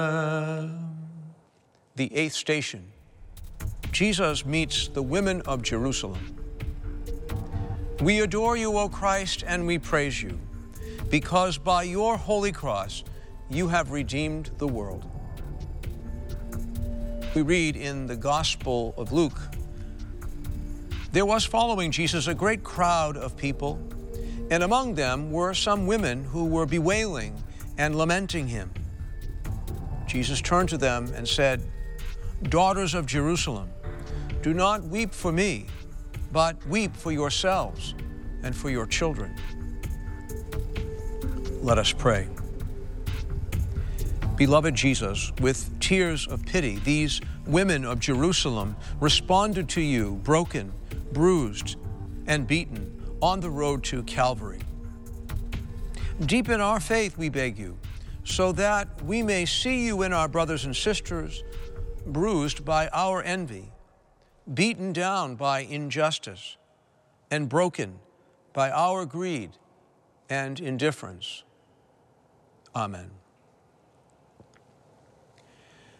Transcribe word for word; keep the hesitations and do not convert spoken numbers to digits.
The eighth station, Jesus meets the women of Jerusalem. We adore you, O Christ, and we praise you, because by your holy cross you have redeemed the world. We read in the Gospel of Luke, there was following Jesus a great crowd of people, and among them were some women who were bewailing and lamenting him. Jesus turned to them and said, "Daughters of Jerusalem, do not weep for me, but weep for yourselves and for your children." Let us pray. Beloved Jesus, with tears of pity, these women of Jerusalem responded to you, broken, bruised, and beaten on the road to Calvary. Deepen our faith, we beg you, so that we may see you in our brothers and sisters, bruised by our envy, beaten down by injustice, and broken by our greed and indifference. Amen.